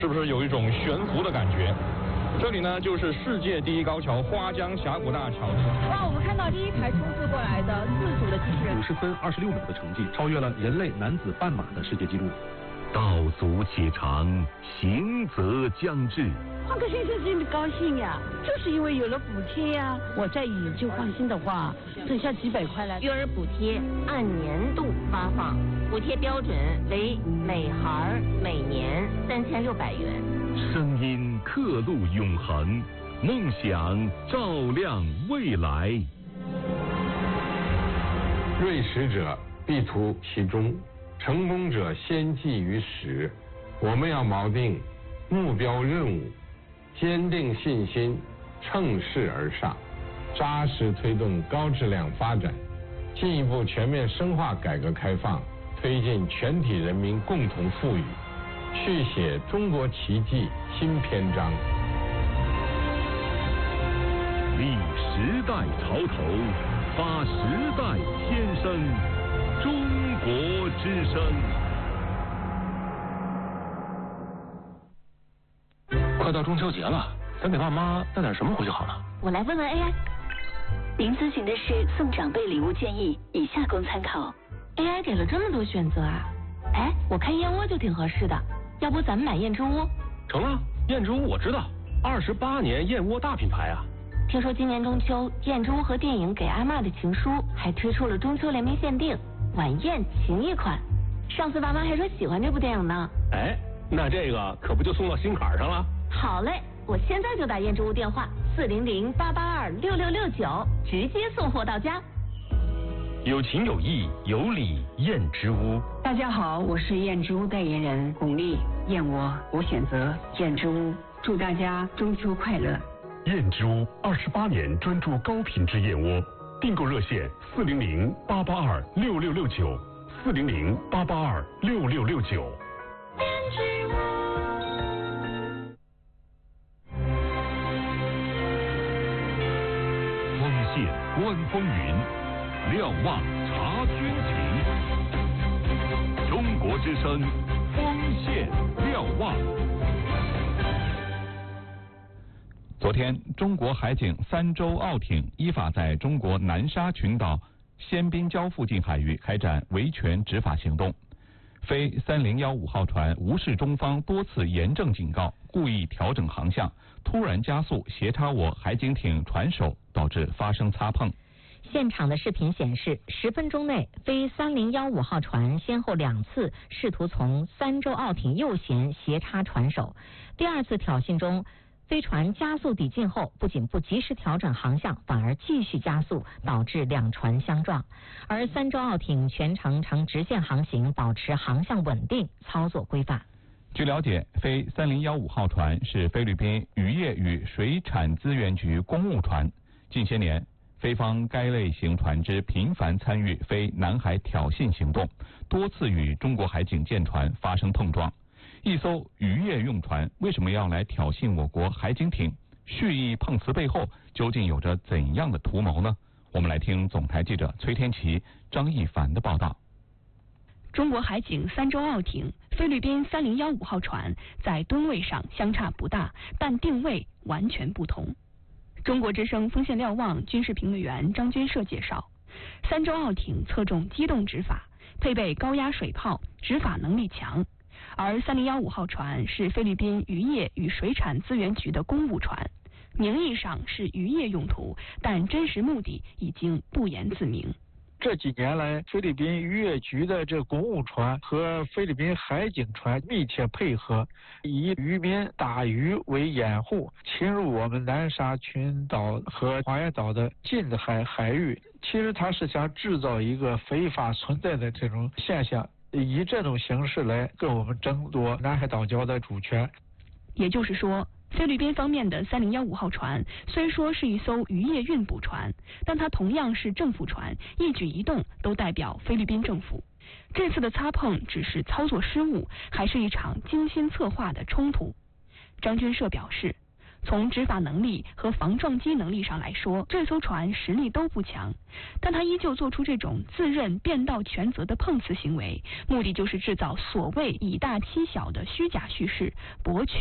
是不是有一种悬浮的感觉？这里呢，就是世界第一高桥花江峡谷大桥。 哇，我们看到第一排冲刺过来的自主的机器人 ，50分26秒的成绩，超越了人类男子半马的世界纪录。 道阻且长，行则将至。 换个先生真的高兴呀，就是因为有了补贴呀。我在以就放心的话，省下几百块来。 育儿补贴按年度发放，补贴标准为每孩每年3600元。 声音刻录永恒，梦想照亮未来。 锐识者必图其中，成功者先记于始。我们要锚定目标任务，坚定信心，乘势而上，扎实推动高质量发展，进一步全面深化改革开放，推进全体人民共同富裕，续写中国奇迹新篇章。 立时代潮头，发时代天声，中国之声。 快到中秋节了，咱给爸妈带点什么回去好呢？ 我来问问 AI。 您咨询的是送长辈礼物建议，以下供参考。 AI 给了这么多选择啊！哎，我看燕窝就挺合适的，要不咱们买燕之屋？ 成啊，燕之屋我知道，28年燕窝大品牌啊。 听说今年中秋，燕之屋和电影《给阿嬷的情书》还推出了中秋联名限定晚宴情谊款。上次爸妈还说喜欢这部电影呢。 哎，那这个可不就送到心坎上了？ 好嘞，我现在就打燕之屋电话400-882-6669，直接送货到家。 有情有义有礼燕之屋。 大家好，我是燕之屋代言人巩俐。燕窝我选择燕之屋，祝大家中秋快乐。 燕之屋28年专注高品质燕窝，订购热线400-882-6669 400-882-6669。锋线观风云，瞭望察军情。中国之声，锋线瞭望。昨天，中国海警三舟澳艇依法在中国南沙群岛仙滨礁附近海域开展维权执法行动。非3015号船无视中方多次严正警告，故意调整航向，突然加速斜插我海警艇船首，导致发生擦碰。 现场的视频显示，10分钟内，非3015号船先后2次试图从三舟澳艇右舷斜插船首。第2次挑衅中，飞船加速抵近后，不仅不及时调整航向，反而继续加速，导致两船相撞。而三舟澳艇全程呈直线航行，保持航向稳定，操作规范。 据了解，非3015号船是菲律宾渔业与水产资源局公务船。近些年，菲方该类型船只频繁参与非南海挑衅行动，多次与中国海警舰船发生碰撞。一艘渔业用船为什么要来挑衅我国海警艇？蓄意碰瓷背后究竟有着怎样的图谋呢？我们来听总台记者崔天琪、张一凡的报道。 中国海警三舟澳艇、菲律宾3015号船在吨位上相差不大，但定位完全不同。中国之声锋线瞭望军事评论员张军社介绍，三舟澳艇侧重机动执法，配备高压水炮，执法能力强。而3015号船是菲律宾渔业与水产资源局的公务船，名义上是渔业用途，但真实目的已经不言自明。 这几年来，菲律宾渔业局的这公务船和菲律宾海警船密切配合，以渔民打鱼为掩护，侵入我们南沙群岛和黄岩岛的近海域。其实它是想制造一个非法存在的这种现象，以这种形式来跟我们争夺南海岛礁的主权。 也就是说，菲律宾方面的3015号船虽说是一艘渔业运补船，但它同样是政府船，一举一动都代表菲律宾政府。这次的擦碰只是操作失误，还是一场精心策划的冲突？张军社表示， 从执法能力和防撞击能力上来说，这艘船实力都不强，但他依旧做出这种自认辩道全责的碰瓷行为，目的就是制造所谓以大欺小的虚假叙事，博取